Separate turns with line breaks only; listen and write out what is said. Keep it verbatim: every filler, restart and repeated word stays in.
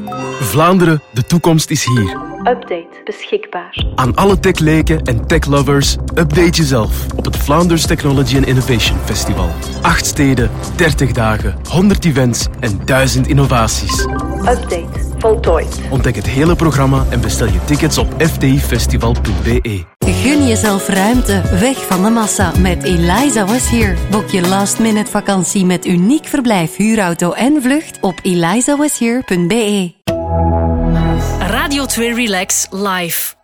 Vlaanderen, de toekomst is hier.
Update beschikbaar.
Aan alle techleken en techlovers, update jezelf op het Vlaanders Technology and Innovation Festival. Acht steden, dertig dagen, honderd events en duizend innovaties.
Update voltooid.
Ontdek het hele programma en bestel je tickets op f t i festival punt b e.
Gun jezelf ruimte, weg van de massa met Eliza Was Here. Boek je last-minute vakantie met uniek verblijf, huurauto en vlucht op eliza was here punt b e.
Radio twee Relax Live.